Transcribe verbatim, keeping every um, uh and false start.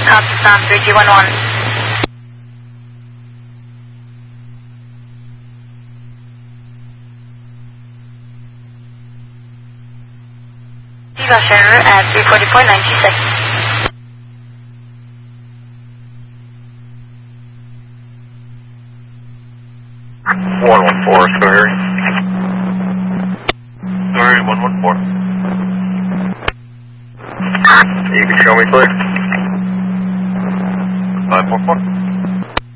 Copy, Sam three two one one. Viva Center at three forty-four ninety-six. one one four, Sawyer. Sawyer, one one four. You can show me, please. five four four.